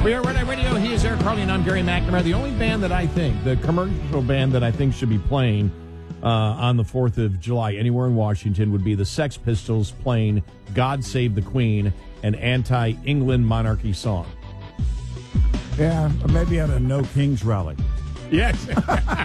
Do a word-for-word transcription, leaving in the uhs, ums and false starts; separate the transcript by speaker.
Speaker 1: We are Red Eye Radio. He is Eric Carly, and I'm Gary McNamara. The only band that I think, the commercial band that I think should be playing uh, on the fourth of July anywhere in Washington would be the Sex Pistols playing God Save the Queen, an anti-England monarchy song.
Speaker 2: Yeah, or maybe at a No Kings rally.
Speaker 1: Yes.